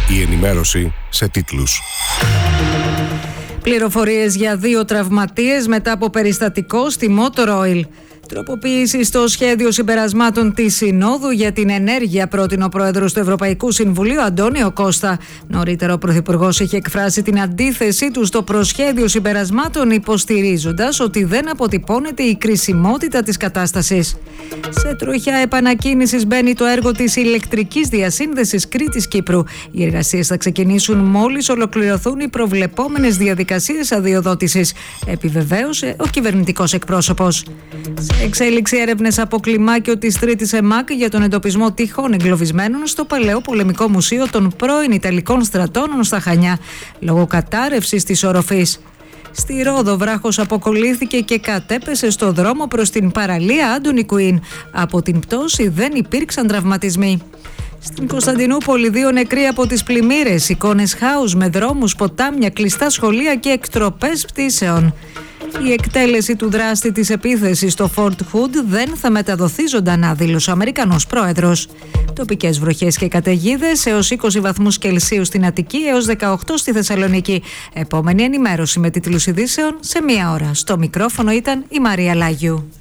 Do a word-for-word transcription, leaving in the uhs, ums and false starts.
Η ενημέρωση σε τίτλους. Πληροφορίες για δύο τραυματίες μετά από περιστατικό στη Motor Oil. Τροποποίηση στο σχέδιο συμπερασμάτων της Συνόδου για την ενέργεια πρότεινε ο πρόεδρος του Ευρωπαϊκού Συμβουλίου, Αντώνιο Κώστα. Νωρίτερα, ο Πρωθυπουργός είχε εκφράσει την αντίθεσή του στο προσχέδιο συμπερασμάτων, υποστηρίζοντας ότι δεν αποτυπώνεται η κρισιμότητα της κατάστασης. Σε τροχιά επανακίνησης μπαίνει το έργο της ηλεκτρικής διασύνδεσης Κρήτης-Κύπρου. Οι εργασίες θα ξεκινήσουν μόλις ολοκληρωθούν οι προβλεπόμενες διαδικασίες αδειοδότησης, επιβεβαίωσε ο κυβερνητικός εκπρόσωπος. Εξέλιξη έρευνες από κλιμάκιο της Τρίτης ΕΜΑΚ για τον εντοπισμό τυχών εγκλωβισμένων στο Παλαιό Πολεμικό Μουσείο των πρώην Ιταλικών στρατώνων στα Χανιά, λόγω κατάρρευσης της οροφής. Στη Ρόδο, βράχος αποκολλήθηκε και κατέπεσε στο δρόμο προς την παραλία Άντωνη Κουίν. Από την πτώση δεν υπήρξαν τραυματισμοί. Στην Κωνσταντινούπολη, δύο νεκροί από τις πλημμύρες, εικόνες χάους με δρόμους, ποτάμια, κλειστά σχολεία και εκτροπές πτήσεων. Η εκτέλεση του δράστη της επίθεσης στο Fort Hood δεν θα μεταδοθεί ζωντανά, δήλωσε ο Αμερικανός πρόεδρος. Τοπικές βροχές και καταιγίδες έως είκοσι βαθμούς Κελσίου στην Αττική έως δεκαοκτώ στη Θεσσαλονίκη. Επόμενη ενημέρωση με τίτλους ειδήσεων σε μία ώρα. Στο μικρόφωνο ήταν η Μαρία Λάγιου.